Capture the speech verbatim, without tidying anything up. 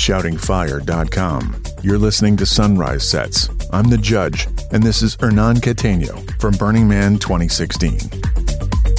shouting fire dot com. You're listening to Sunrise Sets. I'm the Judge, and this is Hernan Cateno from Burning Man twenty sixteen.